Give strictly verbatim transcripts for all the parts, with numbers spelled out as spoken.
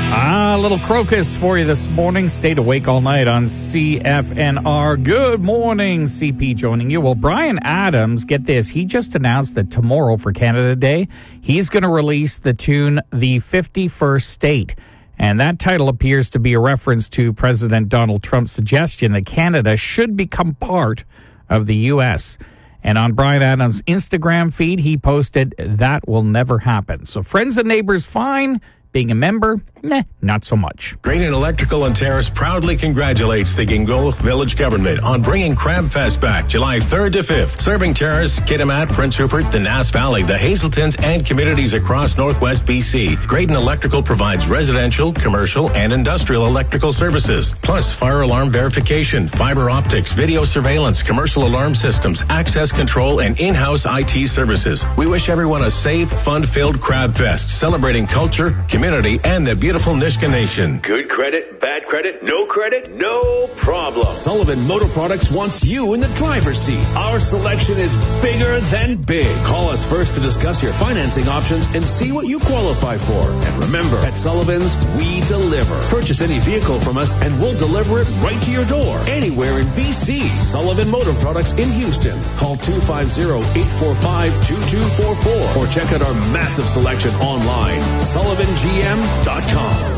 Ah, a little Crocus for you this morning. Stayed awake all night on C F N R. Good morning, C P joining you. Well, Bryan Adams, get this, he just announced that tomorrow for Canada Day, he's going to release the tune The fifty-first State. And that title appears to be a reference to President Donald Trump's suggestion that Canada should become part of the U S. And on Bryan Adams' Instagram feed, he posted, that will never happen. So friends and neighbors, fine. Being a member, meh, not so much. Graydon Electrical and Terrace proudly congratulates the Gingolf Village Government on bringing Crab Fest back July third to fifth, serving Terrace, Kitimat, Prince Rupert, the Nass Valley, the Hazeltons, and communities across Northwest B C. Graydon Electrical provides residential, commercial, and industrial electrical services, plus fire alarm verification, fiber optics, video surveillance, commercial alarm systems, access control, and in-house I T services. We wish everyone a safe, fun-filled Crab Fest, celebrating culture, community, and the beautiful Nisga'a Nation. Good credit, bad credit, no credit, no problem. Sullivan Motor Products wants you in the driver's seat. Our selection is bigger than big. Call us first to discuss your financing options and see what you qualify for. And remember, at Sullivan's, we deliver. Purchase any vehicle from us and we'll deliver it right to your door. Anywhere in B C. Sullivan Motor Products in Houston. Call two five zero, eight four five, two two four four or check out our massive selection online. Sullivan G M dot com.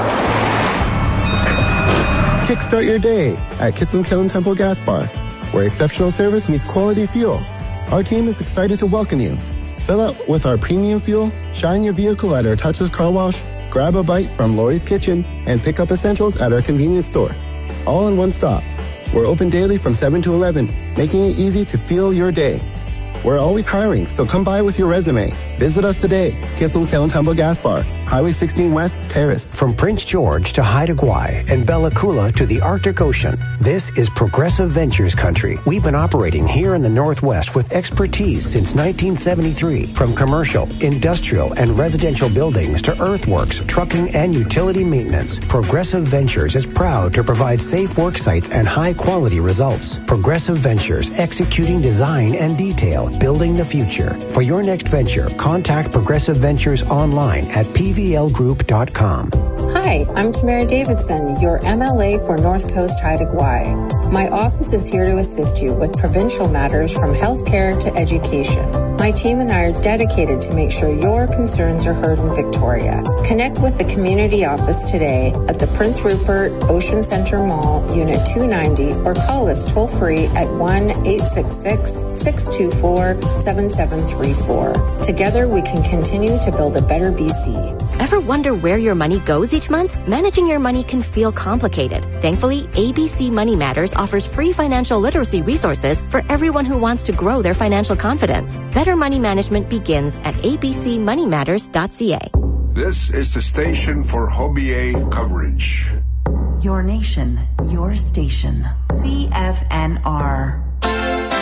Kickstart your day at Kitson Kiln Temple Gas Bar, where exceptional service meets quality fuel. Our team is excited to welcome you. Fill up with our premium fuel, shine your vehicle at our touchless car wash, grab a bite from Lori's Kitchen, and pick up essentials at our convenience store. All in one stop. We're open daily from seven to eleven, making it easy to fuel your day. We're always hiring, so come by with your resume. Visit us today, Kitson Kiln Temple Gas Bar, Highway sixteen West, Terrace. From Prince George to Haida Gwaii and Bella Coola to the Arctic Ocean, this is Progressive Ventures country. We've been operating here in the Northwest with expertise since nineteen seventy-three. From commercial, industrial, and residential buildings to earthworks, trucking, and utility maintenance, Progressive Ventures is proud to provide safe work sites and high-quality results. Progressive Ventures, executing design and detail, building the future. For your next venture, contact Progressive Ventures online at p v l group dot com. Hi, I'm Tamara Davidson, your M L A for North Coast Haida Gwaii. My office is here to assist you with provincial matters from healthcare to education. My team and I are dedicated to make sure your concerns are heard in Victoria. Connect with the community office today at the Prince Rupert Ocean Center Mall, Unit two ninety, or call us toll-free at one eight six six, six two four, seven seven three four. Together, we can continue to build a better B C. Ever wonder where your money goes each month? Managing your money can feel complicated. Thankfully, A B C Money Matters offers free financial literacy resources for everyone who wants to grow their financial confidence. Better money management begins at a b c money matters dot c a. This is the station for Hobie coverage. Your nation, your station. C F N R.